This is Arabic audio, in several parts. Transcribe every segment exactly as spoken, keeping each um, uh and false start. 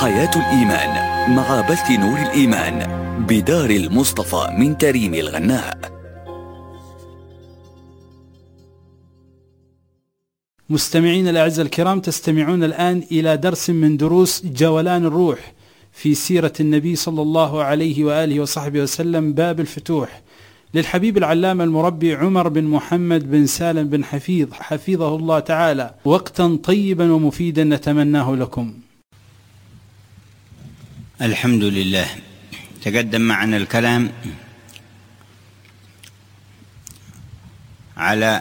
حياة الإيمان مع بث نور الإيمان بدار المصطفى من تريم الغناء. مستمعين الأعزاء الكرام، تستمعون الآن إلى درس من دروس جولان الروح في سيرة النبي صلى الله عليه وآله وصحبه وسلم، باب الفتوح، للحبيب العلامة المربي عمر بن محمد بن سالم بن حفيظ حفظه الله تعالى. وقتا طيبا ومفيدا نتمناه لكم. الحمد لله. تقدم معنا الكلام على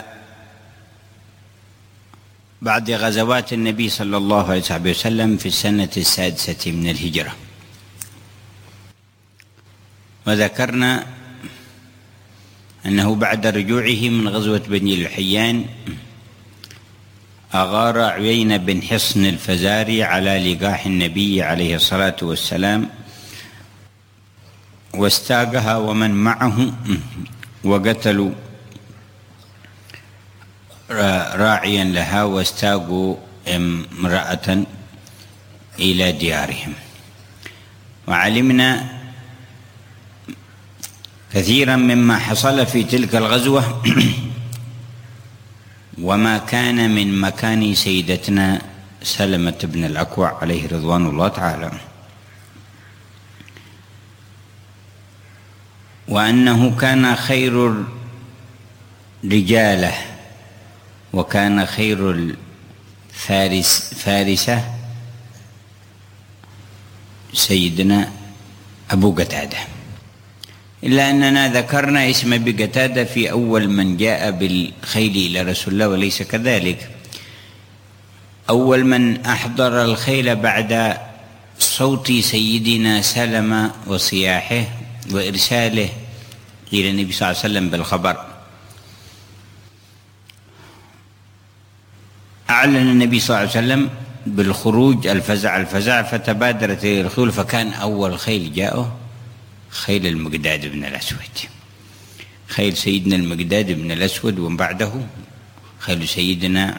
بعض غزوات النبي صلى الله عليه وسلم في السنة السادسة من الهجرة، وذكرنا أنه بعد رجوعه من غزوة بني الحيان أغار عيينة بن حصن الفزاري على لقاح النبي عليه الصلاة والسلام واستاقها ومن معه، وقتلوا راعيا لها واستاقوا امرأة إلى ديارهم. وعلمنا كثيرا مما حصل في تلك الغزوة وما كان من مكان سيدتنا سلمة بن الأكوع عليه رضوان الله تعالى، وأنه كان خير الرجالة وكان خير الفارس فارسة سيدنا أبو قتادة، إلا أننا ذكرنا اسم أبي قتادة في أول من جاء بالخيل إلى رسول الله، وليس كذلك. أول من أحضر الخيل بعد صوت سيدنا سلمة وصياحه وإرساله إلى النبي صلى الله عليه وسلم بالخبر، أعلن النبي صلى الله عليه وسلم بالخروج الفزع الفزع فتبادرت إلى الخيول، فكان أول خيل جاءه خيل المقداد بن الأسود، خيل سيدنا المقداد بن الأسود، ومن بعده خيل سيدنا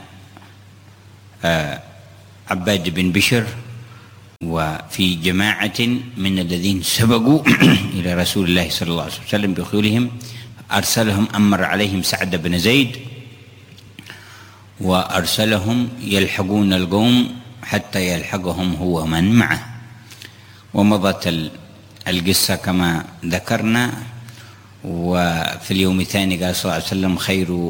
عباد بن بشر، وفي جماعة من الذين سبقوا إلى رسول الله صلى الله عليه وسلم بخيولهم أرسلهم أمر عليهم سعد بن زيد، وأرسلهم يلحقون القوم حتى يلحقهم هو من معه. ومضت القصة كما ذكرنا. وفي اليوم الثاني قال صلى الله عليه وسلم: خير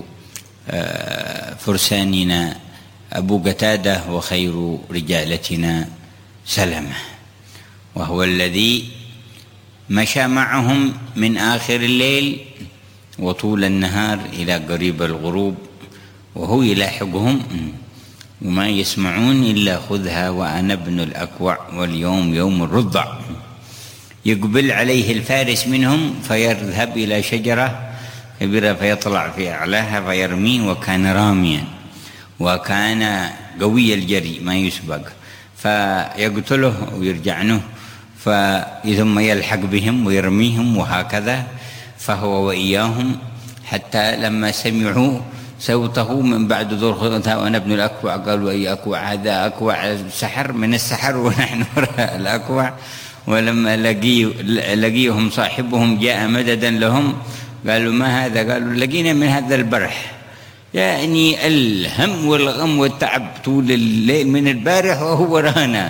فرساننا أبو قتادة وخير رجالتنا سلمة، وهو الذي مشى معهم من آخر الليل وطول النهار إلى قريب الغروب، وهو يلاحقهم وما يسمعون إلا خذها وأنا ابن الأكوع واليوم يوم الرضع. يقبل عليه الفارس منهم فيذهب إلى شجرة كبيرة فيطلع في أعلاها فيرميه، وكان راميا وكان قوي الجري ما يسبق، فيقتله ويرجعنه ثم يلحق بهم ويرميهم، وهكذا فهو وإياهم، حتى لما سمعوا صوته من بعد ذو خذها وأنا ابن الأكوع قالوا: أي أكوع هذا؟ أكوع السحر من السحر ونحن وراء الأكوع. ولما لقيهم صاحبهم جاء مددا لهم قالوا: ما هذا؟ قالوا: لقينا من هذا البرح، يعني الهم والغم والتعب طول الليل من البارح وهو ورانا،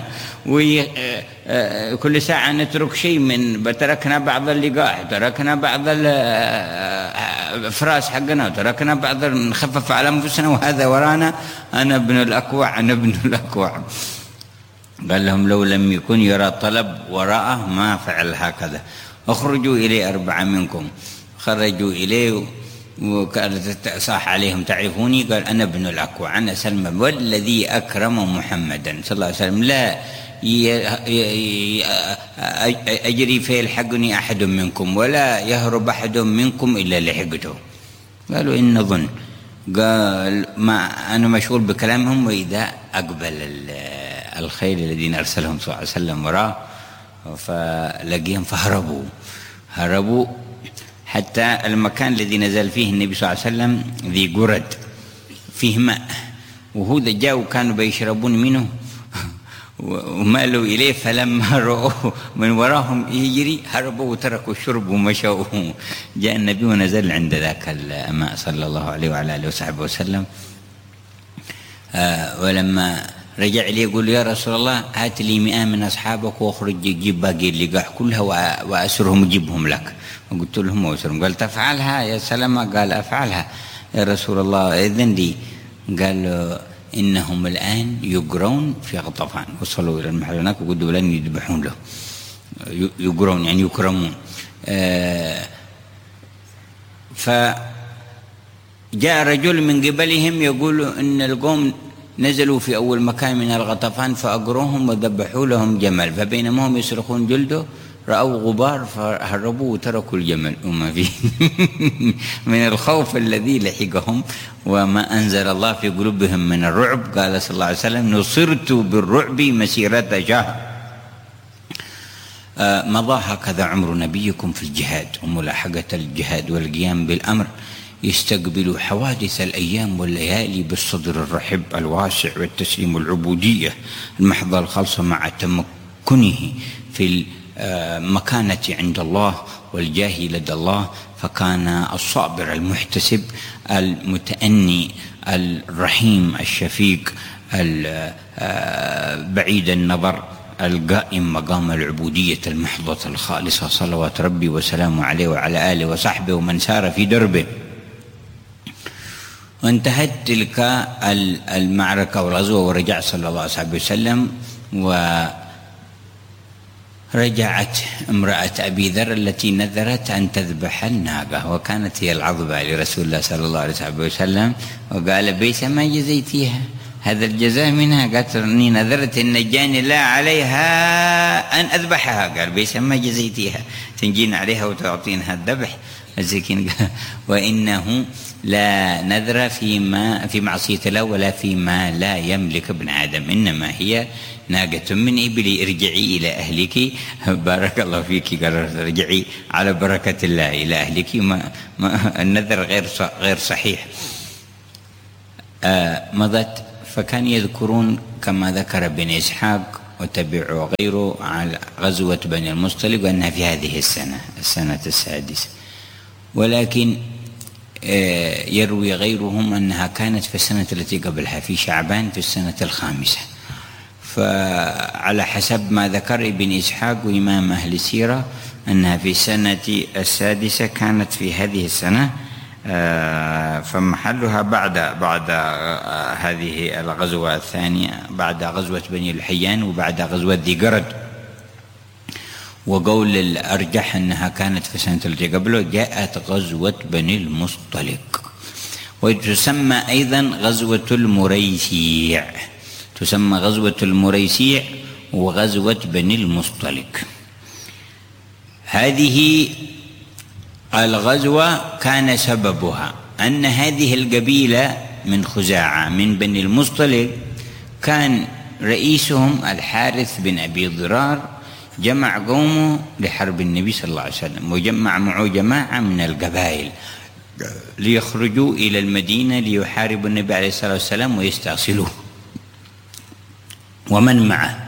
وكل ساعة نترك شيء من تركنا بعض اللقاح، تركنا بعض الفراس حقنا، وتركنا بعض نخفف على أنفسنا، وهذا ورانا. أنا ابن الأكوع أنا ابن الأكوع. قال لهم: لو لم يكن يرى طلب وراءه ما فعل هكذا. اخرجوا إليه أربعة منكم. خرجوا إليه وكانت صاح عليهم: تعرفوني؟ قال: أنا ابن الأكوع أنا سلمى، والذي أكرم محمدا صلى الله عليه وسلم لا أجري فيلحقني أحد منكم ولا يهرب أحد منكم إلا لحقته. قالوا: إن نظن. قال: ما أنا مشغول بكلامهم، وإذا أقبل الخيل الذين أرسلهم صلى الله عليه وسلم وراه فلقيهم فهربوا هربوا حتى المكان الذي نزل فيه النبي صلى الله عليه وسلم ذي قرد فيه ماء، وهو ذا جاءوا كانوا بيشربون منه، ومالوا إليه، فلما رأوه من وراهم يجري هربوا وتركوا الشرب ومشوا. جاء النبي ونزل عند ذاك الماء صلى الله عليه وعلى آله وصحبه وسلم. آه ولما رجع لي يقول يا رسول الله هات لي مئة من أصحابك واخرج جيب باقي اللقاح كلها وأسرهم وجيبهم لك. وقلت لهم وأسرهم. قال تفعلها يا سلمة؟ قال أفعلها يا رسول الله، إذن لي. قال إنهم الآن يقرون في غطفان. وصلوا إلى المحل هناك وقدوا لن يذبحون له، يقرون يعني يكرمون. آه فجاء رجل من قبلهم يقول إن القوم نزلوا في أول مكان من الغطفان فأقروهم وذبحوا لهم جمل، فبينما هم يصرخون جلده رأوا غبار فهربوا وتركوا الجمل وما فيه من الخوف الذي لحقهم وما أنزل الله في قلوبهم من الرعب. قال صلى الله عليه وسلم نصرت بالرعب مسيرة شهر. آه مضى هكذا عمر نبيكم في الجهاد وملاحقة الجهاد والقيام بالأمر، يستقبل حوادث الأيام والليالي بالصدر الرحب الواسع والتسليم العبودية المحضة الخالصة مع تمكنه في المكانة عند الله والجاه لدى الله. فكان الصابر المحتسب المتأني الرحيم الشفيق بعيد النظر القائم مقام العبودية المحضة الخالصة صلوات ربي وسلامه عليه وعلى آله وصحبه ومن سار في دربه. وانتهت تلك المعركة والغزوة ورجع صلى الله عليه وسلم. ورجعت امرأة أبي ذر التي نذرت أن تذبح الناقة، وكانت هي العضبة لرسول الله صلى الله عليه وسلم. وقال بيس ما جزيتيها هذا الجزاء منها؟ قالت إني نذرت إن نجاني الله عليها أن أذبحها. قال بيس ما جزيتيها، تنجين عليها وتعطينها الذبح الزكين. وإنه لا نذر فيما في معصية الله ولا فيما لا يملك ابن آدم، إنما هي ناقة من إبلي، ارجعي إلى أهلك بارك الله فيك. قال ارجعي على بركة الله إلى أهلك. ما ما النذر غير غير صحيح. آه مضت. فكان يذكرون كما ذكر ابن إسحاق وتبع وغيره على غزوة بني المصطلق وأنها في هذه السنة السنة السادسة، ولكن يروي غيرهم أنها كانت في السنة التي قبلها في شعبان في السنة الخامسة. فعلى حسب ما ذكر ابن إسحاق وإمام أهل السيرة أنها في السنة السادسة كانت في هذه السنة، فمحلها بعد بعد هذه الغزوة الثانية، بعد غزوة بني الحيان وبعد غزوة ذي قرد. وقول الأرجح أنها كانت في السنة التي قبله جاءت غزوة بني المصطلق. وتسمى أيضا غزوة المريسيع، تسمى غزوة المريسيع وغزوة بني المصطلق. هذه الغزوة كان سببها أن هذه القبيلة من خزاعة من بني المصطلق كان رئيسهم الحارث بن أبي ضرار جمع قومه لحرب النبي صلى الله عليه وسلم، وجمع معه جماعة من القبائل ليخرجوا إلى المدينة ليحاربوا النبي عليه الصلاة والسلام ويستأصلوه ومن معه.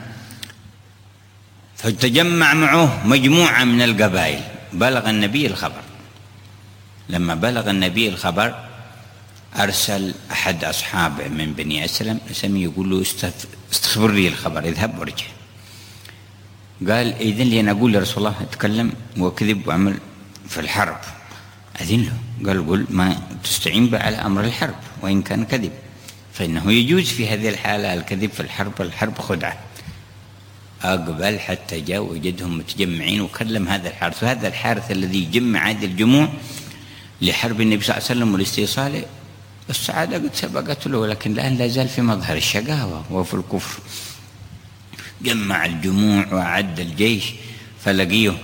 فتجمع معه مجموعة من القبائل. بلغ النبي الخبر. لما بلغ النبي الخبر أرسل أحد أصحابه من بني أسلم سمي يقول له استخبر لي الخبر، اذهب وارجع. قال إذن لي أنا أقول لرسول الله اتكلم وكذب وعمل في الحرب، أذن له. قال قل ما تستعين به على أمر الحرب وإن كان كذب، فإنه يجوز في هذه الحالة الكذب في الحرب، الحرب خدعة. أقبل حتى جاء وجدهم متجمعين وكلم هذا الحارث، وهذا الحارث الذي جمع هذه الجموع لحرب النبي صلى الله عليه وسلم والاستئصال السعادة قد سبقت له، ولكن الآن لا زال في مظهر الشقاوة وفي الكفر. جمع الجموع وأعد الجيش، فلقيه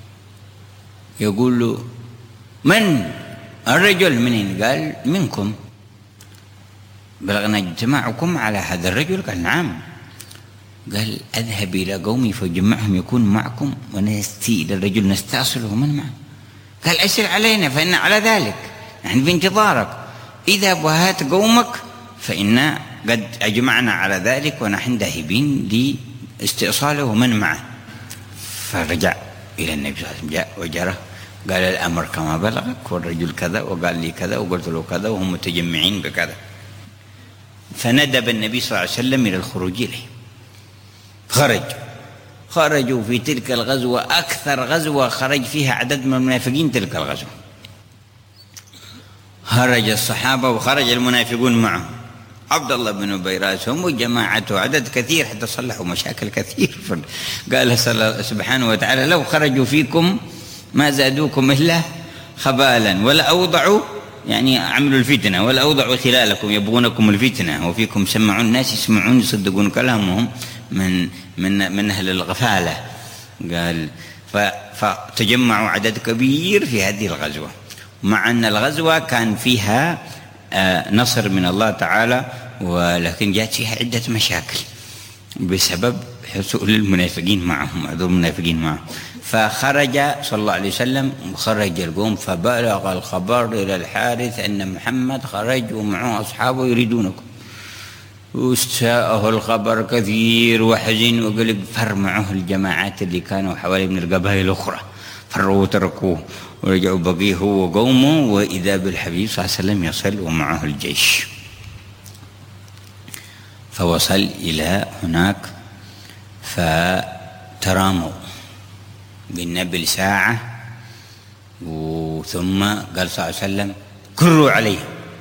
يقول له من الرجل؟ منين؟ قال منكم، بلغنا اجتماعكم على هذا الرجل. قال نعم. قال أذهب إلى قومي فجمعهم يكون معكم ونأتي إلى الرجل نستأصله من معه. قال أسر علينا فإن على ذلك نحن في انتظارك، إذا وهات قومك فإن قد أجمعنا على ذلك ونحن ذاهبين استئصاله ومن معه. فرجع إلى النبي صلى الله عليه وسلم، جاء وجره قال الأمر كما بلغك، والرجل كذا وقال لي كذا وقلت له كذا وهم متجمعين بكذا. فندب النبي صلى الله عليه وسلم إلى الخروج إليه. خرج خرجوا في تلك الغزوة أكثر غزوة خرج فيها عدد من المنافقين تلك الغزوة. خرج الصحابة وخرج المنافقون معهم، عبد الله بن أبي راسهم وجماعته عدد كثير حتى صلحوا مشاكل كثير. قال سبحانه وتعالى لو خرجوا فيكم ما زادوكم إلا خبالا ولا أوضعوا، يعني عملوا الفتنة، ولا أوضعوا خلالكم يبغونكم الفتنة وفيكم سمعون الناس يسمعون يصدقون كلامهم من من من أهل الغفالة. قال فتجمعوا عدد كبير في هذه الغزوة، مع أن الغزوة كان فيها نصر من الله تعالى، ولكن جاءت فيها عدة مشاكل بسبب حصول المنافقين معهم، عدو المنافقين معهم. فخرج صلى الله عليه وسلم وخرج القوم، فبلغ الخبر إلى الحارث أن محمد خرج ومعه أصحابه يريدونكم. واستاءه الخبر كثير وحزن وقلق، فرمعه الجماعات اللي كانوا حوالي من القبائل الأخرى، فروا وتركوه ورجعوا بقيه هو وقومه، وإذا بالحبيب صلى الله عليه وسلم يصل ومعه الجيش. فوصل إلى هناك فتراموا بالنبل ساعة، وثم قال صلى الله عليه وسلم كروا عليهم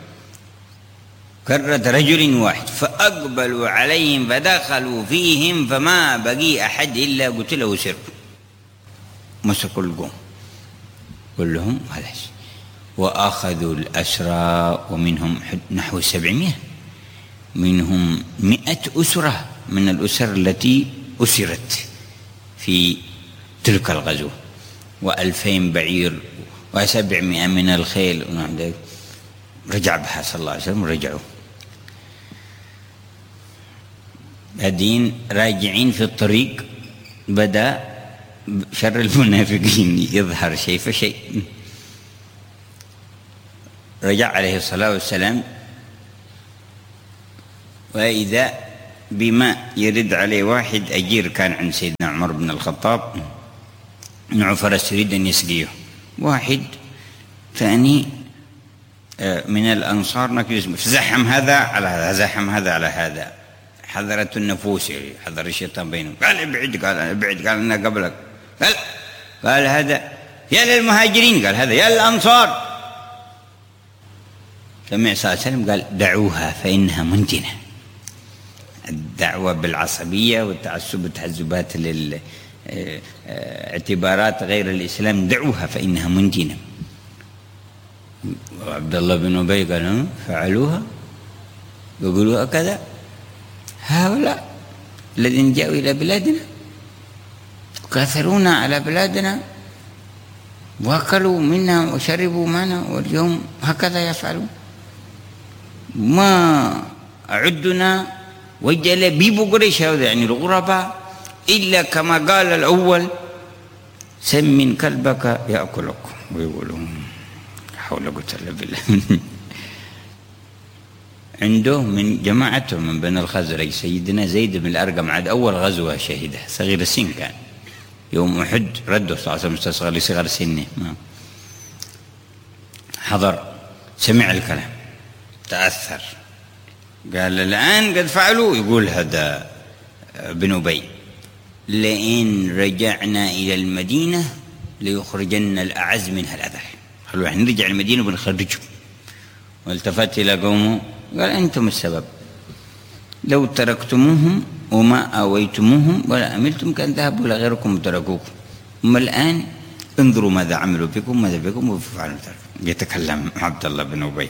كرة رجل واحد، فأقبلوا عليهم فدخلوا فيهم فما بقي أحد إلا قتله وسروا، مسكوا القوم كلهم خلاص، وأخذوا الأسرى ومنهم نحو سبعمائة، منهم مئة أسرة من الأسر التي أسرت في تلك الغزوة، وألفين بعير وسبعمائة من الخيل. رجع بها صلى الله عليه وسلم ورجعوا بعدين راجعين في الطريق، بدأ شر المنافقين يظهر شيء فشيء. رجع عليه الصلاة والسلام وإذا بماء يرد عليه واحد أجير كان عند سيدنا عمر بن الخطاب، نوع فرس يريد أن يسقيه، واحد ثاني من الأنصار نكيس، فزحم هذا على هذا، زحم هذا على هذا، حضرت النفوس، حضر الشيطان بينهم، قال ابعد، قال ابعد، قال أنا قبلك، قال قال هذا يا للمهاجرين، قال هذا يا للأنصار. سمع صلى الله عليه وسلم قال دعوها فإنها منتنة. الدعوة بالعصبية والتعصب والتحزبات للاعتبارات غير الإسلام دعوها فإنها منتنة. وعبد الله بن أبي قال فعلوها، يقولوا هكذا هؤلاء الذين جاءوا إلى بلادنا كاثرون على بلادنا واكلوا منا وشربوا معنا، واليوم هكذا يفعلون، ما أعدنا وجلبيب قريش هذا يعني الغرباء إلا كما قال الأول سمن كلبك يأكلك، ويقولون حول قوة إلا بالله. عنده من جماعته من بني الخزرج سيدنا زيد بن الأرقم، عاد أول غزوة شهيدة، صغير السن كان، يوم أحد رده صلى الله عليه وسلم مستصغر لصغر سنه، حضر سمع الكلام تأثر، قال الآن قد فعلوا، يقول هذا بن أبي لئن رجعنا إلى المدينة ليخرجن الأعز منها الأذل، قالوا احنا نرجع المدينة وبنخرجهم. والتفت إلى قومه قال أنتم السبب، لو تركتموهم وما آويتموهم ولا أملتم كان ذهبوا إلى غيركم وتركوكم، أما الآن انظروا ماذا عملوا بكم ماذا بكم وفعلوا. يتكلم عبد الله بن أبي،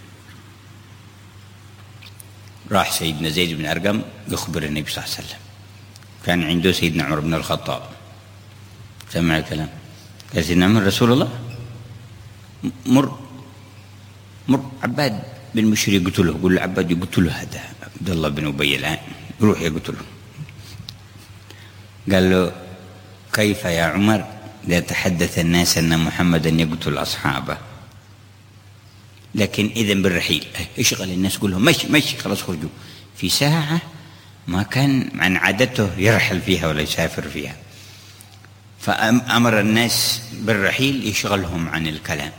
راح سيدنا زيد بن أرقم يخبر النبي صلى الله عليه وسلم، كان عنده سيدنا عمر بن الخطاب، سمع الكلام، قال سيدنا عمر رسول الله مر مر عباد بن مشري يقتله، قل عباد يقتله هذا عبد الله بن أبي الآن، روح يقتله. قال له كيف يا عمر إذا تحدث الناس أن محمدا يقتل أصحابه، لكن إذن بالرحيل اشغل الناس، قل لهم مشي مشي خلاص خرجوا. في ساعة ما كان عن عادته يرحل فيها ولا يسافر فيها، فأمر الناس بالرحيل يشغلهم عن الكلام.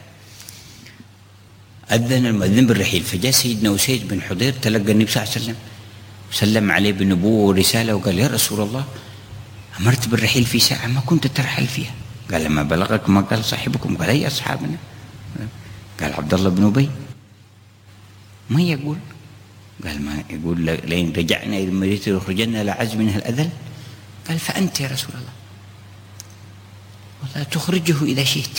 أذن المؤذن بالرحيل، فجاء سيدنا أسيد بن حضير تلقى النبي صلى الله عليه وسلم، سلم عليه بالنبوة ورسالة، وقال يا رسول الله أمرت بالرحيل في ساعة ما كنت ترحل فيها. قال لما بلغك ما قال صاحبكم؟ قال أي أصحابنا؟ قال عبد الله بن أبي. ما يقول؟ قال ما يقول لئن رجعنا إلى المدينة ليخرجن الأعز منها الأذل. قال فأنت يا رسول الله والله تخرجه إذا شئت،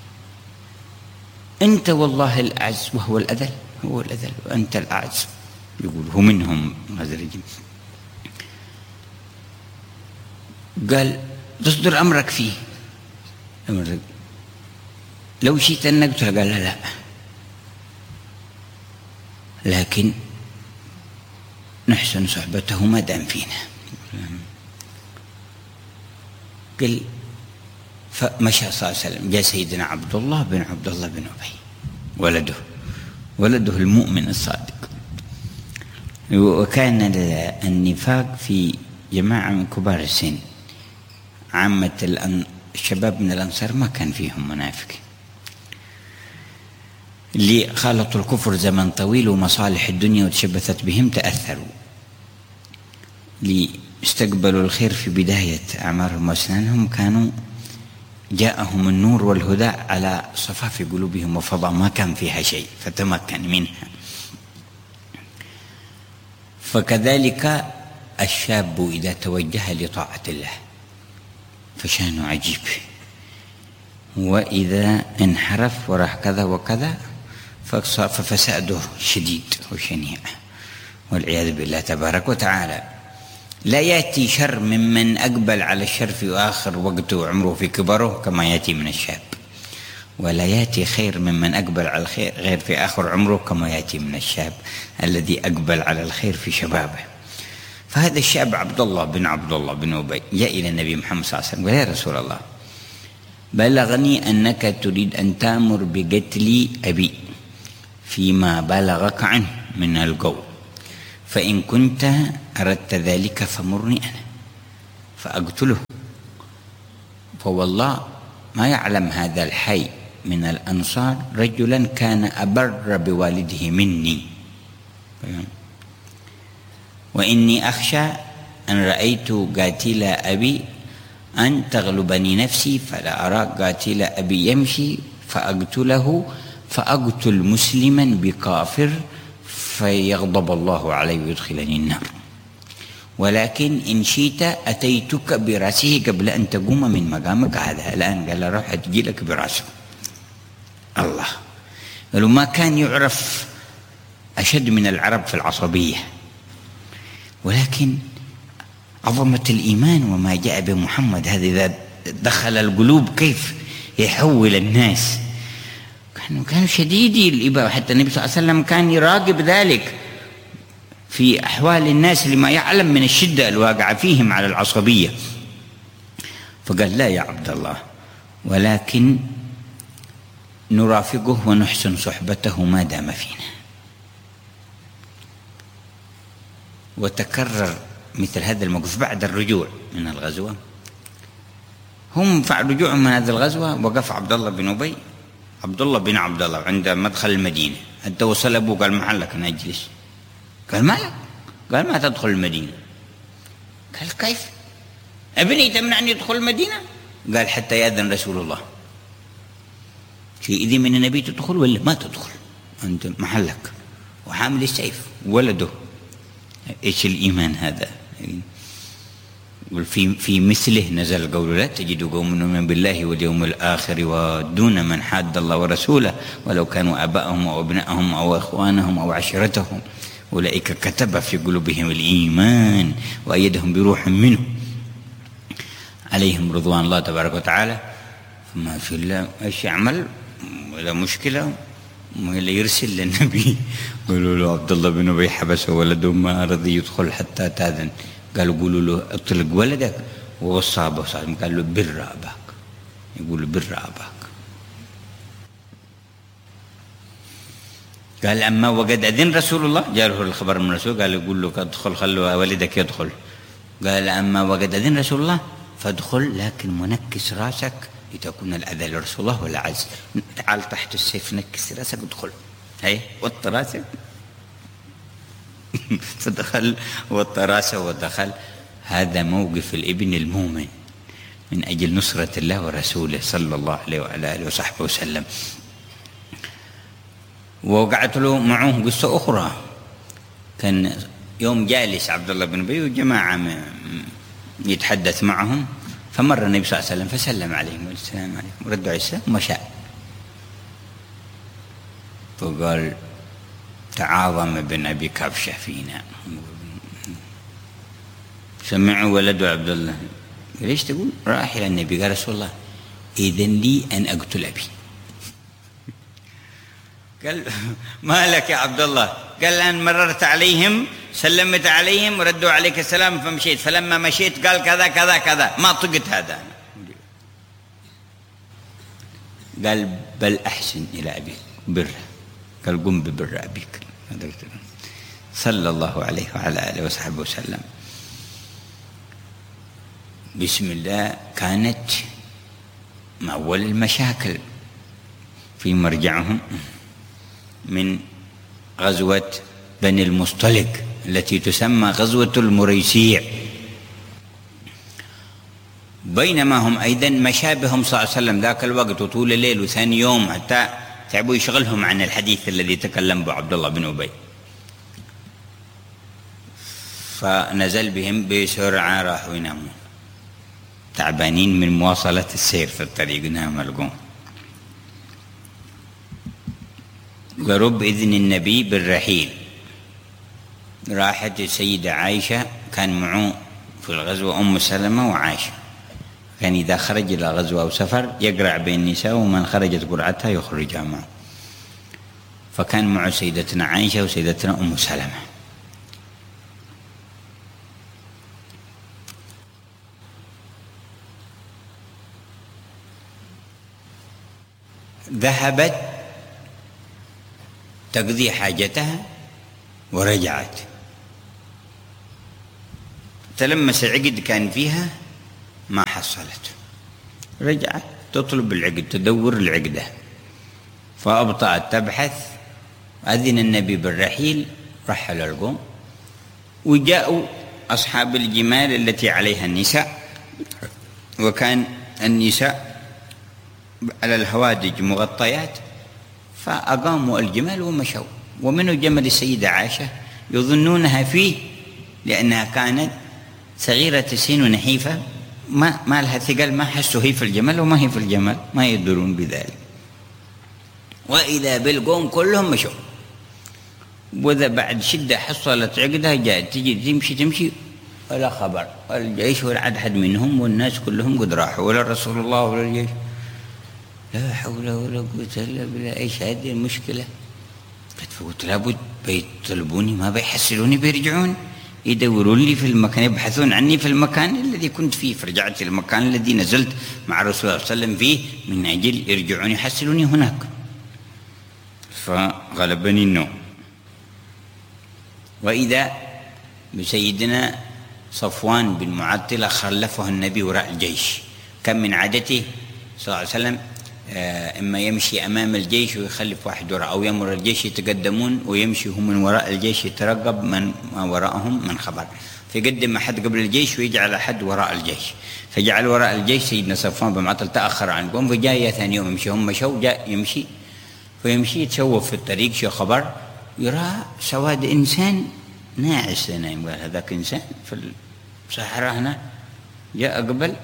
أنت والله الأعز وهو الأذل، هو الأذل وأنت الأعز. يقول هو منهم هذا الرجل. قال تصدر أمرك فيه، أمرك لو شئت أن نقتل. قال لا لا، لكن نحسن صحبته ما دام فينا. قال فمشى صلى الله عليه وسلم. جاء سيدنا عبد الله بن عبد الله بن أبي ولده ولده المؤمن الصادق. وكان النفاق في جماعة من كبار السن، عامة الشباب من الأنصار ما كان فيهم منافق، اللي خالطوا الكفر زمن طويل ومصالح الدنيا وتشبثت بهم تأثروا، اللي استقبلوا الخير في بداية أعمارهم وأسنانهم كانوا جاءهم النور والهدى على صفاف قلوبهم وفضاء ما كان فيها شيء فتمكن منها. فكذلك الشاب إذا توجه لطاعة الله فشانه عجيب، وإذا انحرف وراح كذا وكذا ففساده شديد وشنيع والعياذ بالله تبارك وتعالى. لا يأتي شر ممن أقبل على الشر في آخر وقته وعمره في كبره كما يأتي من الشاب، ولا يأتي خير ممن أقبل على الخير غير في آخر عمره كما يأتي من الشاب الذي أقبل على الخير في شبابه. فهذا الشاب عبد الله بن عبد الله بن أبي جاء إلى النبي محمد صلى الله عليه وسلم قال يا رسول الله بلغني أنك تريد أن تأمر بقتل أبي فيما بلغك عنه من القول، فإن كنت أردت ذلك فمرني أنا فأقتله. فوالله ما يعلم هذا الحي من الأنصار رجلا كان أبر بوالده مني، وإني أخشى أن رأيت قاتل أبي أن تغلبني نفسي فلا أرى قاتل أبي يمشي فأقتله فأقتل مسلما بكافر فيغضب الله عليه ويدخلني النار، ولكن إن شئت أتيتك برأسه قبل أن تقوم من مقامك هذا الآن. قال روح أتجي لك برأسه. الله قالوا ما كان يعرف أشد من العرب في العصبية، ولكن عظمة الإيمان وما جاء بمحمد هذا إذا دخل القلوب كيف يحول الناس. كانوا كانوا شديدي الإباء، حتى النبي صلى الله عليه وسلم كان يراقب ذلك في أحوال الناس لما يعلم من الشدة الواقعة فيهم على العصبية. فقال لا يا عبد الله، ولكن نرافقه ونحسن صحبته ما دام فينا. وتكرر مثل هذا الموقف بعد الرجوع من الغزوة. هم بعد رجوعهم من هذه الغزوة وقف عبد الله بن أبي عبد الله بن عبد الله عند مدخل المدينة، حتى وصل أبوه قال محلك نجلس. قال مالك؟ قال ما تدخل المدينة. قال كيف؟ ابني تمنعني يدخل المدينة؟ قال حتى يأذن رسول الله. في إذن من النبي تدخل ولا ما تدخل؟ أنت محلك وحامل السيف ولده. إيش الإيمان هذا؟ في في مثله نزل قول لا تجد قوم يؤمنون بالله واليوم الآخر يوادون من حاد الله ورسوله ولو كانوا آباءهم أو أبناءهم أو إخوانهم أو عشيرتهم أولئك كتب في قلوبهم الإيمان وأيدهم بروح منه عليهم رضوان الله تبارك وتعالى. فما في الله ايش يعمل ولا مشكلة ولا يرسل للنبي. قالوا له عبد الله بن أبي حبسه ولده ما رضي يدخل حتى تاذن. قالوا قولوا له اطلق ولدك، ووصى ابو سالم قال له بر اباك، يقول له بر اباك. قال أما وقد أذن رسول الله، جاء الخبر من الرسول قال يقول له ادخل خلوا والدك يدخل. قال أما وقد أذن رسول الله فادخل، لكن منكس راسك لتكون الأذى لرسول الله ولا عز. تعال تحت السيف نكس راسك ادخل، هي وط راسك. فدخل وط راسه ودخل. هذا موقف الابن المؤمن من أجل نصرة الله ورسوله صلى الله عليه وعلى آله وصحبه وسلم. ووقعت له معه قصة أخرى. كان يوم جالس عبد الله بن أبي وجماعة يتحدث معهم، فمر النبي صلى الله عليه وسلم فسلم عليهم والسلام عليكم، ردوا عليه السلام ومشى. فقال تعاظم ابن أبي كبشة فينا. سمعوا ولده عبد الله، ليش تقول؟ راح إلى النبي قال رسول الله إذن لي أن أقتل أبي. قال ما لك يا عبد الله؟ قال أن مررت عليهم سلمت عليهم وردوا عليك السلام فمشيت، فلما مشيت قال كذا كذا كذا، ما طقت هذا. قال بل أحسن إلى أبيك بره. قال قم ببر أبيك صلى الله عليه وعلى آله وصحبه وسلم. بسم الله. كانت أول المشاكل في مرجعهم من غزوة بني المصطلق التي تسمى غزوة المريسيع، بينما هم أيضا مشابههم صلى الله عليه وسلم ذاك الوقت وطول الليل وثاني يوم حتى تعبوا يشغلهم عن الحديث الذي تكلم به عبد الله بن أبي. فنزل بهم بسرعة راحوا ينامون تعبانين من مواصلة السير في الطريق، نام القوم. قرب إذن النبي بالرحيل. راحت السيدة عائشة، كان معه في الغزوة أم سلمة وعائشة، كان إذا خرج إلى غزوة أو سفر يقرع بين النساء ومن خرجت قرعتها يخرجها معه. فكان معه سيدتنا عائشة وسيدتنا أم سلمة. ذهبت تقضي حاجتها ورجعت، تلمس عقد كان فيها ما حصلت، رجعت تطلب العقد تدور العقدة، فأبطأت تبحث. أذن النبي بالرحيل، رحل القوم وجاءوا أصحاب الجمال التي عليها النساء، وكان النساء على الهوادج مغطيات، فأقاموا الجمال ومشوا. ومنه جمل السيدة عائشة يظنونها فيه لأنها كانت صغيرة السن ونحيفة، ما ما لها ثقل، ما حسوا هي في الجمل وما هي في الجمل، ما يدرون بذلك. وإذا بالقوم كلهم مشوا، وإذا بعد شدة حصلت عقدها جاءت تجي تمشي تمشي ولا خبر، الجيش ولا عاد حد منهم، والناس كلهم قد راحوا، ولا رسول الله ولا الجيش. لا حول ولا قوة إلا بالله. إيش هذه المشكلة؟ قلت لابد بيطلبوني ما بيحصلوني بيرجعون يدورون لي في المكان، يبحثون عني في المكان الذي كنت فيه، فرجعت إلى المكان الذي نزلت مع الرسول صلى الله عليه وسلم فيه من أجل يرجعون يحصلوني هناك. فغلبني النوم. وإذا بسيدنا صفوان بن معطلة خلفه النبي وراء الجيش. كان من عادته صلى الله عليه وسلم إما يمشي أمام الجيش ويخلف واحد وراء، أو يمر الجيش يتقدمون ويمشي هم من وراء الجيش يترقب من وراءهم من خبر، فيقدم أحد قبل الجيش ويجعل أحد وراء الجيش. فجعل وراء الجيش سيدنا صفوان بن معطل تأخر عن قوم، فجاء ثاني يوم يمشي، هم مشوا جاء يمشي، فيمشي يتشوف في الطريق شو خبر، يرى سواد إنسان ناعس نايم. قال هذاك إنسان في الصحراء هنا. جاء قبل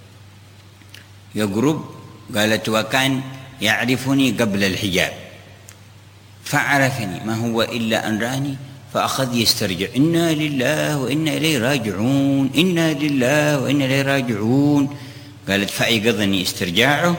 يقرب، قالت وكان يعرفني قبل الحجاب فعرفني، ما هو إلا أن راني فأخذ يسترجع، إنا لله وإنا إليه راجعون، إنا لله وإنا إليه راجعون. قالت فأيقظني استرجاعه،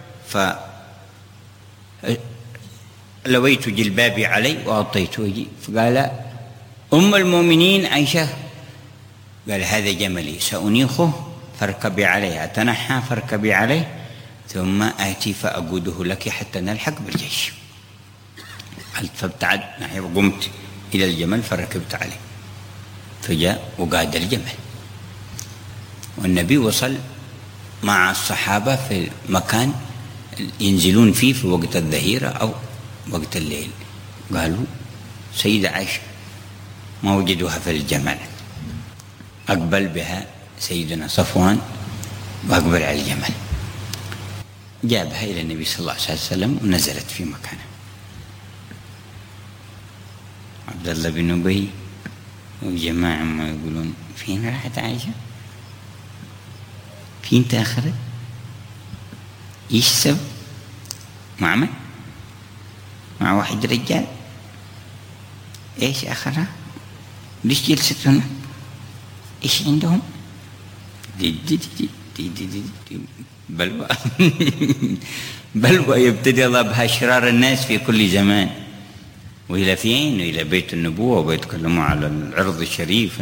فلويت جلبابي علي وأعطيت وجهي، فقال أم المؤمنين عائشة، قال هذا جملي سأنيخه فاركبي عليه، أتنحى فاركبي عليه ثم آتي فأقوده لك حتى نلحق بالجيش. فابتعد نحن قمت إلى الجمل فركبت عليه، فجاء وقاد الجمل، والنبي وصل مع الصحابة في مكان ينزلون فيه في وقت الظهيرة أو وقت الليل. قالوا سيدة عائشة ما وجدوها في الجمل، أقبل بها سيدنا صفوان وأقبل على الجمل، جابها إلى النبي صلى الله عليه وسلم ونزلت في مكانه. عبد الله بن أبي والجماعة ما يقولون فين راحت عائشة؟ فين تأخرت؟ إيش السبب؟ مع من؟ مع واحد رجال؟ إيش آخرها؟ ليش جلست هنا؟ إيش عندهم؟ دي دي دي دي دي دي دي بلوى بلوى يبتدي الله بها شرار الناس في كل زمان. وإلى فين؟ وإلى بيت النبوة ويتكلموا على العرض الشريف.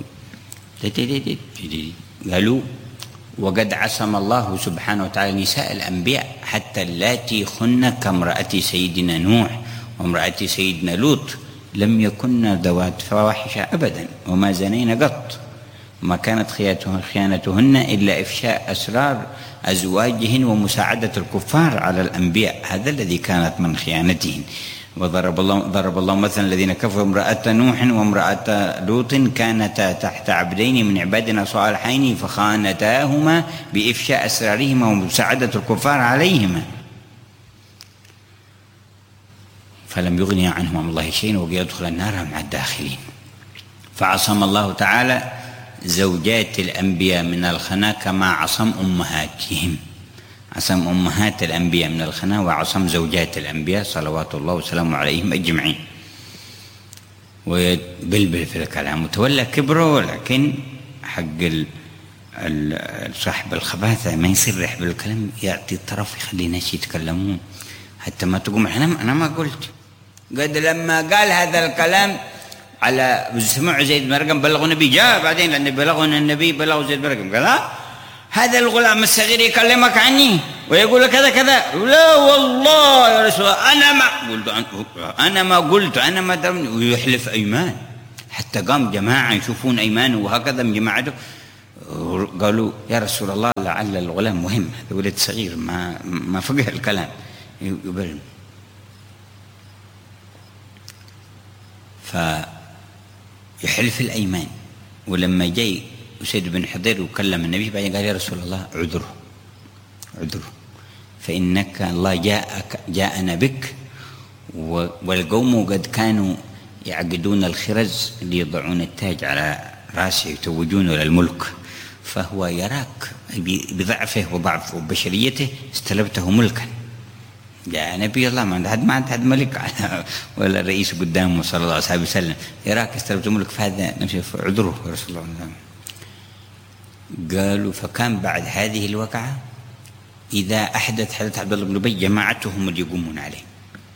قالوا وقد عصم الله سبحانه وتعالى نساء الأنبياء حتى اللاتي خن كامرأة سيدنا نوح وامرأة سيدنا لوط، لم يكن ذوات فواحش أبدا وما زنين قط، ما كانت خيانتهن إلا إفشاء أسرار أزواجهن ومساعدة الكفار على الأنبياء، هذا الذي كانت من خيانتهن. وضرب الله ضرب الله مثلا الذين كفروا امرأة نوح وامرأة لوط كانتا تحت عبدين من عبادنا صالحين فخانتاهما بإفشاء أسرارهما ومساعدة الكفار عليهما فلم يغني عنهما من الله شيئا ويدخل النار مع الداخلين. فعصم الله تعالى زوجات الأنبياء من الخنا كما عصم أمهاتهم، عصم أمهات الأنبياء من الخنا وعصم زوجات الأنبياء صلوات الله وسلامه عليهم أجمعين. ويبلبل في الكلام وتولى كبره، لكن حق صاحب الخباثة ما يصرح بالكلام، يعطي الطرف يخلي الناس يتكلمون حتى ما تقوم أنا أنا ما قلت. قد لما قال هذا الكلام على سمع زيد بن أرقم بلغوا النبي، جاء بعدين لأن بلغنا النبي بلغوا زيد بن أرقم قال ها هذا الغلام الصغير يكلمك عني ويقول لك كذا كذا، لا والله يا رسول الله أنا ما قلت أنا ما قلت أنا ما درمني، ويحلف أيمان. حتى قام جماعة يشوفون أيمانه وهكذا من جماعته قالوا يا رسول الله لعل الغلام مهم، هذا ولد صغير ما ما فقه الكلام يبلم. فيحلف الأيمان. ولما جاي أسيد بن حضير وكلم النبي بعدين قال يا رسول الله عذره عذره فإنك الله جاءك جاءنا بك والقوم قد كانوا يعقدون الخرز ليضعون التاج على رأسه يتوجونه للملك، فهو يراك بضعفه وضعف وبشريته استلبته ملكا. يا نبي الله ما عند ما عند ملك ولا رئيس قدامه صلى الله عليه وسلم، يراك استلبته ملك، فهذا نفسه عذره يا رسول الله. قالوا فكان بعد هذه الوقعة إذا أحدث حدث عبد الله بن أبي جماعتهم اللي يقومون عليه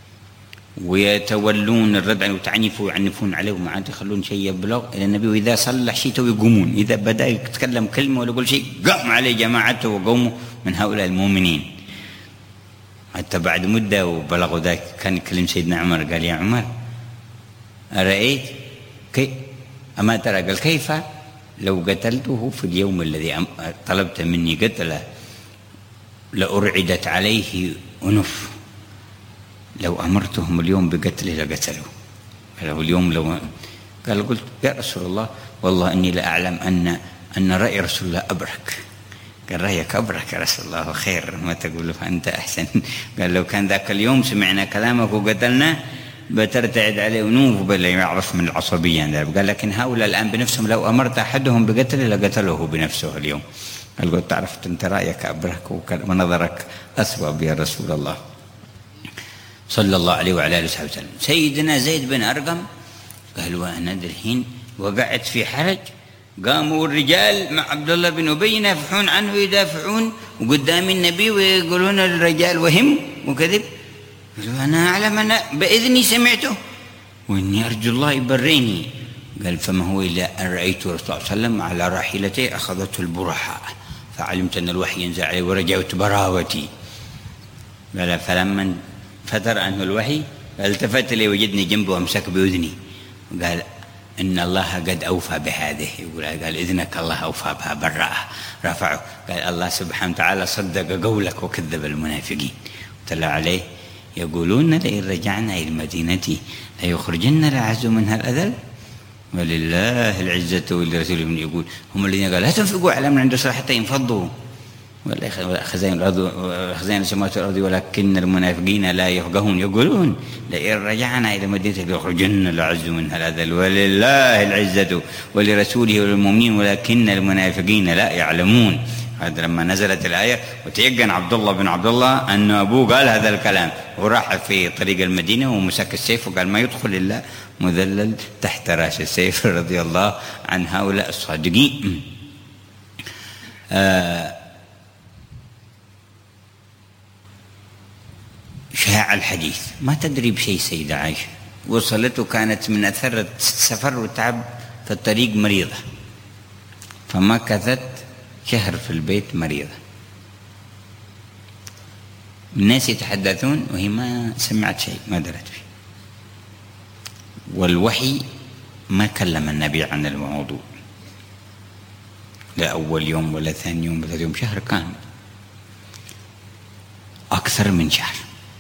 ويتولون الردع وتعنيفوا ويعنفون عليه وما عاد يخلون شيء يبلغ إلى النبي، وإذا صلح شيء يقومون، إذا بدأ يتكلم كلمة ولا يقول شيء قام عليه جماعته وقوموا من هؤلاء المؤمنين. حتى بعد مدة وبلغوا ذلك كان يكلم سيدنا عمر قال يا عمر أرأيت كي أما ترى قال كيف لو قتلته في اليوم الذي طلبت مني قتله لأرعدت عليه أنف، لو أمرتهم اليوم بقتله لقتلوا. قال اليوم لو قال قلت يا رسول الله والله إني لأعلم أن أن رأي رسول الله أبرك. قال رأيك أبرك يا رسول الله خير ما تقول فأنت أحسن. قال لو كان ذاك اليوم سمعنا كلامك وقتلنا بترتعد عليه ونوف بلا يعرف من العصبية. قال لكن هؤلاء الآن بنفسهم لو أمرت أحدهم بقتله لقتله بنفسه اليوم. قال قلت تعرف أنت رأيك أبرك ونظرك أثوب يا رسول الله صلى الله عليه وعلى آله وسلم. سيدنا زيد بن أرقم قال وأنا الحين وقعت في حرج، قاموا الرجال مع عبد الله بن أبي ينافحون عنه ويدافعون وقدام النبي ويقولون الرجال وهم وكذب. قالوا أنا أعلم أنا بإذني سمعته وإني أرجو الله يبريني. قال فما هو إلا أن رأيت رسول الله صلى الله عليه وسلم على راحلته أخذته البرحاء فعلمت أن الوحي ينزل عليه ورجعت براوتي. قال فلما فتر عنه الوحي التفت لي وجدني جنبه وامسك بأذني وقال إن الله قد أوفى بهذه. يقول قال إذنك الله أوفى بها برأه رفعه. قال الله سبحانه وتعالى صدق قولك وكذب المنافقين. تلا عليه يقولون لئن رجعنا إلى المدينة ليخرجن الأعز منها الأذل ولله العزة ولرسوله. من يقول هم الذين قال لا تنفقوا على من عنده حتى ينفضوا خزائن الأرض خزائن السماوات والأرض ولكن المنافقين لا يفقهون. يقولون لئن رجعنا إلى مدينة ليخرجن الأعز منها الأذل ولله العزة ولرسوله وللمؤمنين ولكن المنافقين لا يعلمون. هذا لما نزلت الآية وتيقن عبد الله بن عبد الله أن أبوه قال هذا الكلام وراح في طريق المدينة ومسك السيف وقال ما يدخل إلا مذلل تحت راس السيف رضي الله عن هؤلاء الصادقين. آه شاع الحديث ما تدري بشيء سيدة عائشة وصلته كانت من أثر السفر وتعب في الطريق مريضة فمكثت شهر في البيت مريضة. الناس يتحدثون وهي ما سمعت شيء ما درت فيه والوحي ما كلم النبي عن الموضوع لا أول يوم ولا ثاني يوم ولا يوم شهر كامل أكثر من شهر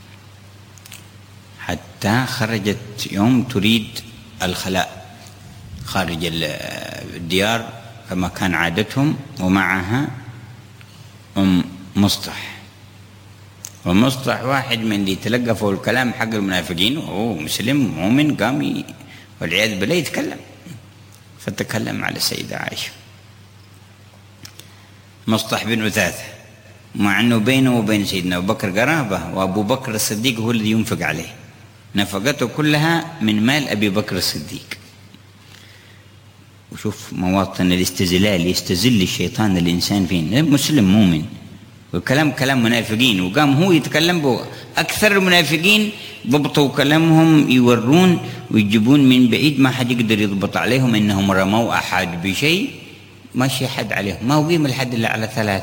حتى خرجت يوم تريد الخلاء خارج الديار كما كان عادتهم ومعها أم مصطح ومصطح واحد من اللي تلقفوا الكلام حق المنافقين وهو مسلم مؤمن قام والعياذ بالله يتكلم فتكلم على السيدة عائشة. مصطح بن أثاثة مع أنه بينه وبين سيدنا أبو بكر قرابة وأبو بكر الصديق هو الذي ينفق عليه نفقته كلها من مال أبي بكر الصديق. وشوف مواطن الاستزلال يستزل الشيطان الإنسان فين مسلم مؤمن والكلام كلام منافقين وقام هو يتكلم به. أكثر المنافقين ضبطوا كلامهم يورون ويجيبون من بعيد ما حد يقدر يضبط عليهم إنهم رموا أحد بشيء ماشي حد عليهم ما وقيم الحد إلا على ثلاث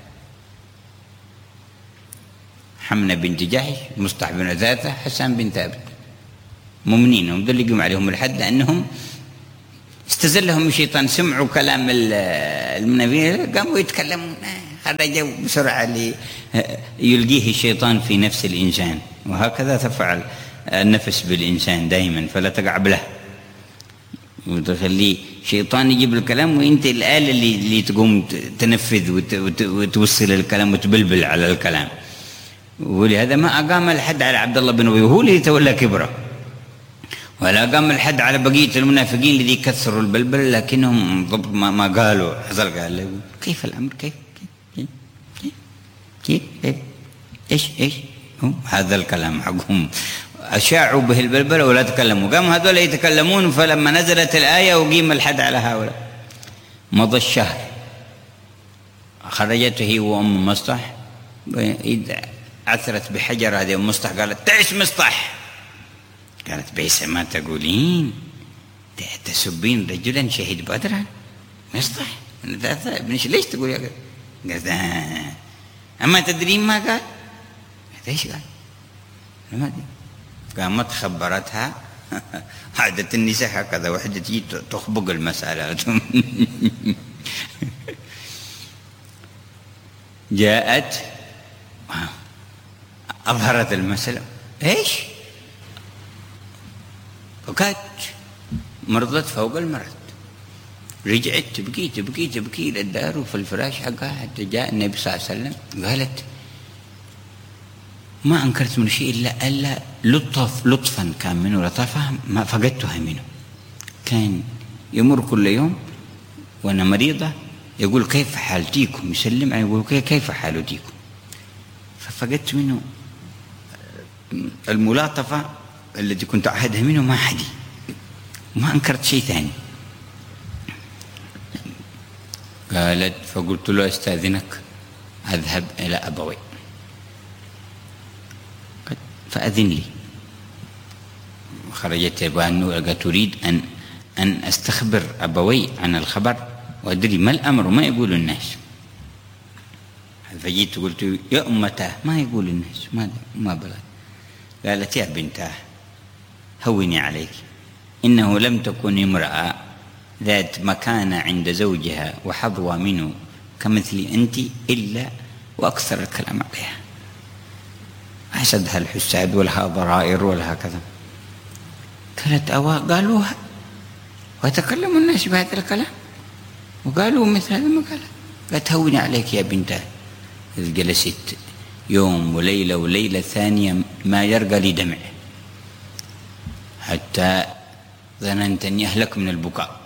حمنة بنت جحش مصطح بن عثاثة حسان بن ثابت مؤمنين هم دول يقيم عليهم الحد لأنهم استزلهم الشيطان سمعوا كلام المنافقين قاموا يتكلمون خرجوا بسرعة ليلقيه الشيطان في نفس الإنسان وهكذا تفعل النفس بالإنسان دائما فلا تقعب له وتخليه شيطان يجيب الكلام وانت الآلة اللي, اللي تقوم تنفذ وتوصل الكلام وتبلبل على الكلام. ولهذا ما أقام الحد على عبد الله بن أبي هو اللي يتولى كبره ولا قام الحد على بقية المنافقين الذي كثروا البلبل لكنهم ضبط ما, ما قالوا حصل قال كيف الأمر كيف كيف كيف, كيف, كيف إيش إيش هذا الكلام حقهم أشاعوا به البلبل ولا تكلموا قام هذول يتكلمون. فلما نزلت الآية وقيم الحد على هؤلاء مضى الشهر خرجت هي وأم مصطح عثرت بحجر هذه أم مصطح قالت تعيش مصطح قالت بيس ما تقولين تسبين رجلا شهيد بدرا مصطح ابنش ليش تقول يا قالت آه. أما تدرين ما قال ايش قال ما أدري. قامت خبرتها عادة النساء هكذا واحدة تجي تخبق المسألة جاءت أظهرت المسألة ايش وكانت مرضت فوق المرض رجعت تبكي تبكي تبكي للدار وفي الفراش حقها حتى جاء النبي صلى الله عليه وسلم قالت ما أنكرت من شيء إلا ألا لطف لطفا كان منه لطفها ما فقدتها منه. كان يمر كل يوم وأنا مريضة يقول كيف حالتيكم يسلم علي يقول كيف حالتيكم ففقدت منه الملاطفة التي كنت أعهدها منه ما حدي ما أنكرت شيء ثاني. قالت فقلت له أستاذنك أذهب إلى أبوي فأذن لي. خرجت بأنه تريد أن أن أستخبر أبوي عن الخبر وأدري ما الأمر وما يقول الناس. فجيت قلت يا أمتاه ما يقول الناس ما ما بلغ. قالت يا بنتاه هوني عليك، إنه لم تكن امرأة ذات مكانة عند زوجها وحظوى منه كمثل أنت إلا وأكثر الكلام عليها، حسدها الحساد ولها ضرائر ولها كذا. قالت أوا قالوها ويتكلم الناس بهذا الكلام وقالوا مثل هذا المقال. قالت هوني عليك يا بنتها. إذ جلست يوم وليلة وليلة ثانية ما يرقى لي دمع حتى ظننت أني أهلك من البكاء.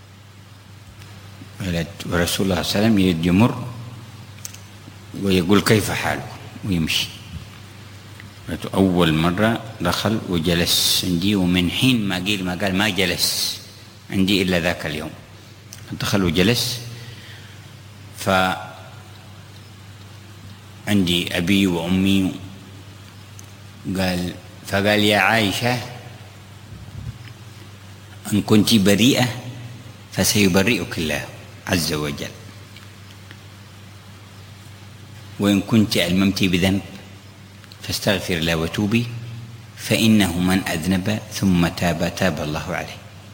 قالت ورسول الله صلى الله عليه وسلم يمر ويقول كيف حالك ويمشي. قالت أول مرة دخل وجلس عندي، ومن حين ما قيل ما قال ما جلس عندي إلا ذاك اليوم. دخل وجلس، فعندي أبي وأمي، قال فقال يا عائشة إن كنت بريئة فسيبرئك الله عز وجل، وإن كنت ألممت بذنب فاستغفر الله وتوبي، فإنه من أذنب ثم تاب تاب الله عليه.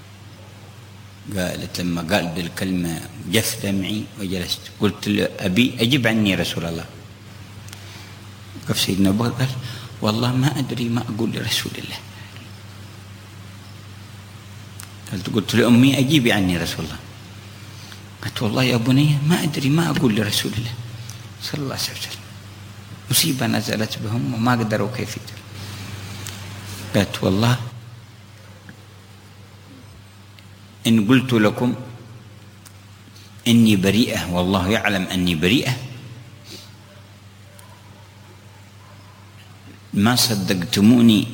قالت لما قال بالكلمة جف دمعي وجلست. قلت له أبي أجب عني رسول الله. قف سيدنا أبو بكر قال والله ما أدري ما أقول لرسول الله. قلت قلت لأمي أجيبي عني رسول الله. قلت والله يا بني ما أدري ما أقول لرسول الله صلى الله عليه وسلم، مصيبة نزلت بهم وما قدروا كيف يدروا. قالت والله إن قلت لكم إني بريئة والله يعلم أني بريئة ما صدقتموني،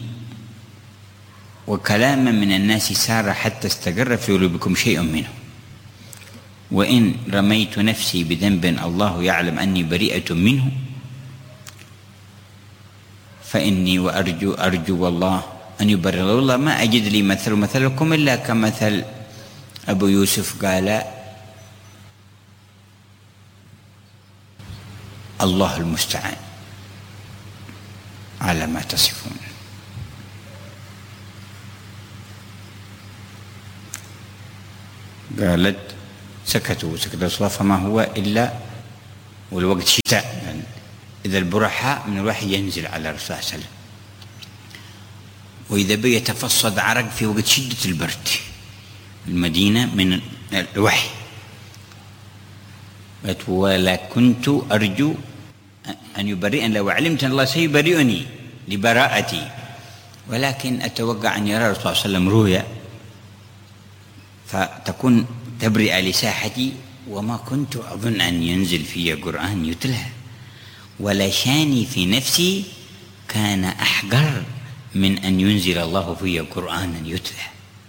وكلاما من الناس سار حتى استقر في قلوبكم شيء منه، وإن رميت نفسي بذنب الله يعلم أني بريئة منه فإني وأرجو أرجو والله أن يبرر. والله ما أجد لي مثل مثلكم إلا كمثل أبو يوسف قال الله المستعان على ما تصفون. قالت سكتوا سكت الصلاة فما هو إلا والوقت شتاء، يعني إذا البرحاء من الوحي ينزل على الرسول صلى الله عليه وسلم، وإذا بي يتفصد عرق في وقت شدة البرد المدينة من الوحي. ولا كنت أرجو أن يبرئني، لو علمت أن الله سيبرئني لبراءتي، ولكن أتوقع أن يرى الرسول صلى الله عليه وسلم رؤيا فتكون تبرئ لساحتي، وما كنت أظن أن ينزل في قرآن يتلى، ولا شاني في نفسي كان أحقر من أن ينزل الله في قرآنا يتلى.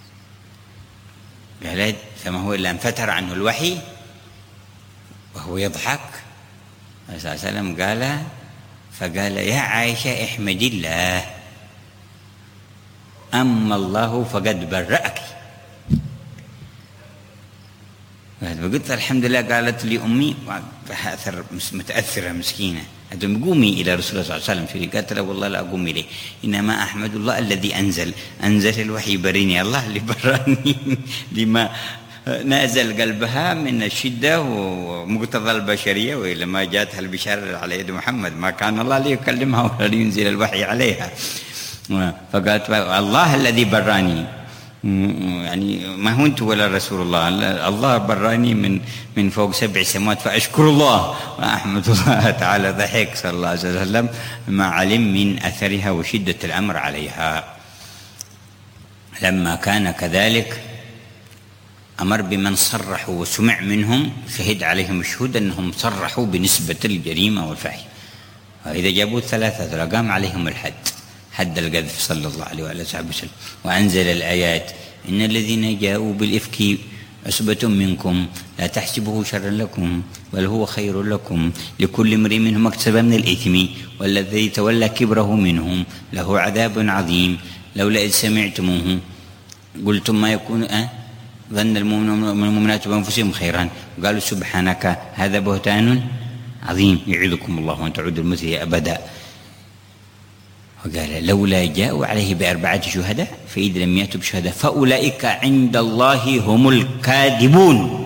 قالت فما هو إلا أن فتر عنه الوحي وهو يضحك. الرسول صلى الله عليه وسلم قال فقال يا عائشة احمدي الله أما الله فقد برأك. فقلت الحمد لله. قالت لي أمي أثر متأثرة مسكينة أدم قومي إلى رسول الله صلى الله عليه وسلم. في قالت له والله لا أقوم إليه، إنما أحمد الله الذي أنزل أنزل الوحي بريني الله اللي براني لما نازل قلبها من الشدة ومقتضى البشرية، وإلا ما جاتها البشارة على يد محمد ما كان الله ليكلمها ولا لينزل الوحي عليها. فقالت الله الذي براني، يعني ما هو أنت ولا رسول الله، الله براني من من فوق سبع سماوات فأشكر الله وأحمد الله تعالى. ضحك صلى الله عليه وسلم ما علم من أثرها وشدة الأمر عليها. لما كان كذلك أمر بمن صرحوا وسمع منهم شهد عليهم الشهود أنهم صرحوا بنسبة الجريمة والفحش، فإذا جابوا ثلاثة لقام عليهم الحد، حد القذف صلى الله عليه وآله وسلم. وأنزل الآيات إن الذين جاءوا بالإفك عصبة منكم لا تحسبوه شرا لكم بل هو خير لكم لكل امرئ منهم اكتسب من الإثم والذي تولى كبره منهم له عذاب عظيم لولا إذ سمعتموه قلتم ما يكون أه ظن المؤمنات بأنفسهم خيرا قالوا سبحانك هذا بهتان عظيم يعظكم الله وأن تعودوا المثل أبدا. وقال لولا جاءوا عليه بأربعة شهداء فإذا لم يأتوا بشهداء فأولئك عند الله هم الكاذبون،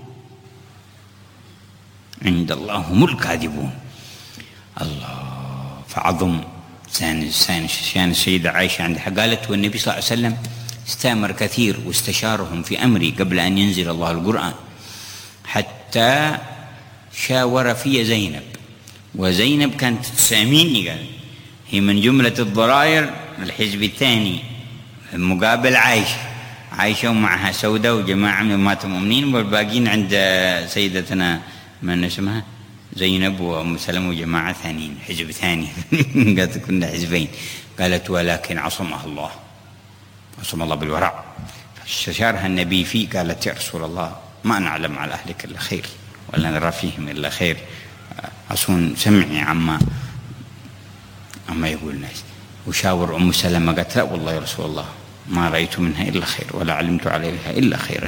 عند الله هم الكاذبون. الله. فعظم شان شان السيدة عائشة عندها، قالت والنبي صلى الله عليه وسلم استأمر كثير واستشارهم في أمري قبل أن ينزل الله القرآن، حتى شاور في زينب، وزينب كانت تساميني، قال هي من جملة الضرائر الحزب الثاني مقابل عائشة، عائشة ومعها سودة وجماعة من أمهات المؤمنين، والباقين عند سيدتنا من اسمها زينب وأم سلمة وجماعة ثانيين، حزب ثاني. قالت كنا حزبين. قالت ولكن عصمها الله، عصم الله بالورع، فاستشارها النبي فيه. قالت يا رسول الله ما نعلم على أهلك إلا خير ولا نرى فيهم إلا خير، أصون سمعي عما عما يقول الناس. وشاور أم سلمة قالت لا والله يا رسول الله ما رأيت منها إلا خير ولا علمت عليها إلا خيرا.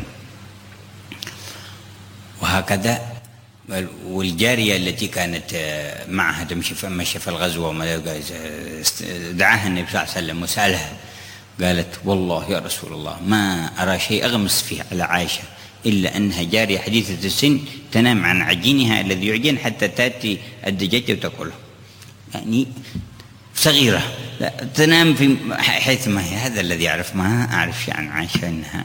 وهكذا. والجارية التي كانت معها تمشي في في الغزوة دعاها النبي صلى الله عليه وسلم وسألها، قالت والله يا رسول الله ما أرى شيء أغمس فيه على عائشة إلا أنها جارية حديثة السن تنام عن عجينها الذي يعجن حتى تأتي الدجاجة وتأكله، يعني صغيرة لا تنام في حيث ما هي. هذا الذي أعرف، ما أعرف عن عائشة أنها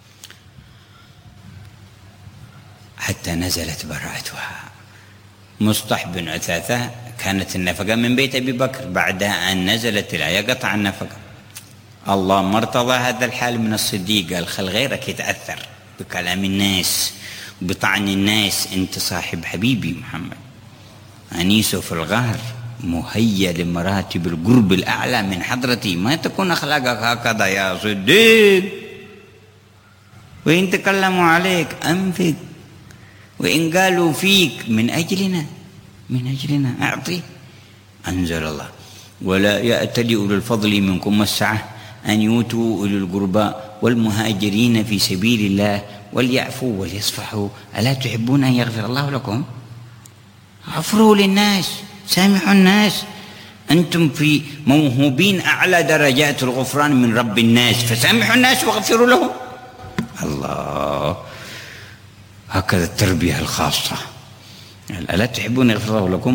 حتى نزلت براءتها. مصطح بن عثاثة كانت النفقة من بيت أبي بكر، بعد أن نزلت الآية قطع النفقة. الله ما ارتضى هذا الحال من الصديق، قال خل غيرك يتأثر بكلام الناس وبطعن الناس، أنت صاحب حبيبي محمد أنيسه في الغار مهيأ لمراتب القرب الأعلى من حضرتي، ما تكون أخلاقك هكذا يا صديق. وإن تكلموا عليك أنفق، وإن قالوا فيك من أجلنا من أجلنا أعطي. أنزل الله ولا يأتل أولو الفضل منكم والسعة أن يؤتوا أولي القربى والمهاجرين في سبيل الله وليعفوا وليصفحوا ألا تحبون أن يغفر الله لكم؟ غفروا للناس، سامحوا الناس، أنتم في موهوبين أعلى درجات الغفران من رب الناس، فسامحوا الناس وغفروا لهم. الله. هكذا التربية الخاصة. ألا تحبون يغفر الله لكم؟